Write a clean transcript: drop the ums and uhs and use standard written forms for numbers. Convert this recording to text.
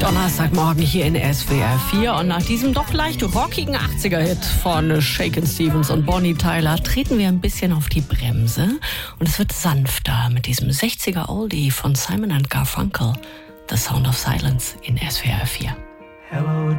Donnerstagmorgen hier in SWR 4 und nach diesem doch leicht rockigen 80er-Hit von Shakin' Stevens und Bonnie Tyler treten wir ein bisschen auf die Bremse und es wird sanfter mit diesem 60er-Oldie von Simon & Garfunkel, The Sound of Silence in SWR 4. Hello